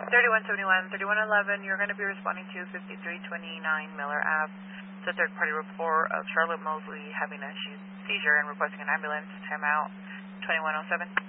3171, 3111, you're going to be responding to 5329 Miller Ave. It's a third-party report of Charlotte Mosley having a seizure and requesting an ambulance. Time out 2107.